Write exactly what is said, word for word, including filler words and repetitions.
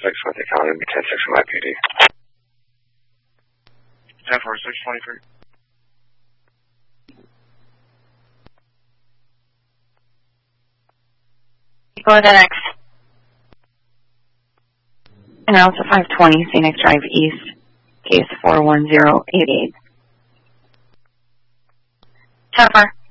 six with the county, ten six from I P D. ten four six twenty-three. Go to the next. And also five twenty, Phoenix Drive East, case four one zero eight eight. ten four.